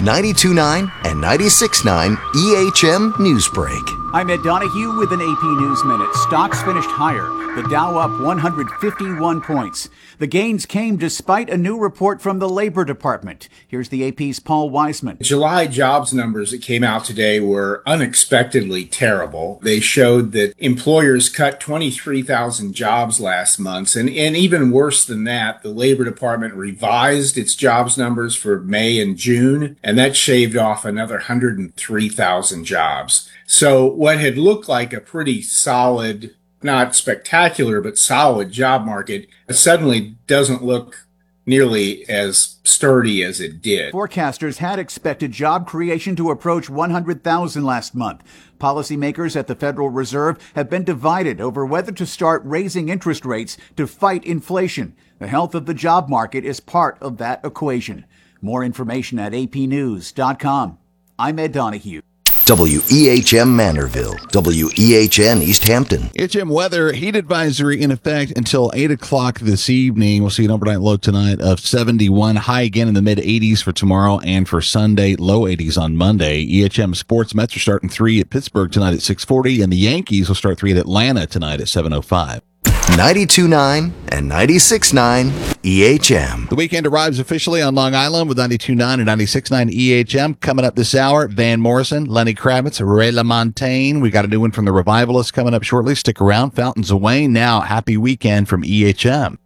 92.9 and 96.9 EHM Newsbreak. I'm Ed Donahue with an AP News Minute. Stocks finished higher. The Dow up 151 points. The gains came despite a new report from the Labor Department. Here's the AP's Paul Wiseman. July jobs numbers that came out today were unexpectedly terrible. They showed that employers cut 23,000 jobs last month. And even worse than that, the Labor Department revised its jobs numbers for May and June, and that shaved off another 103,000 jobs. So what had looked like a pretty solid, not spectacular, but solid job market suddenly doesn't look nearly as sturdy as it did. Forecasters had expected job creation to approach 100,000 last month. Policymakers at the Federal Reserve have been divided over whether to start raising interest rates to fight inflation. The health of the job market is part of that equation. More information at apnews.com. I'm Ed Donahue. WEHM Manorville, WEHN East Hampton. EHM weather, heat advisory in effect until 8 o'clock this evening. We'll see an overnight low tonight of 71, high again in the mid-80s for tomorrow and for Sunday, low 80s on Monday. EHM sports Mets are starting 3 at Pittsburgh tonight at 6:40, and the Yankees will start 3 at Atlanta tonight at 7:05. 92.9 and 96.9 EHM. The weekend arrives officially on Long Island with 92.9 and 96.9 EHM. Coming up this hour, Van Morrison, Lenny Kravitz, Ray LaMontagne. We got a new one from the Revivalists coming up shortly. Stick around. Fountains of Wayne now. Happy weekend from EHM.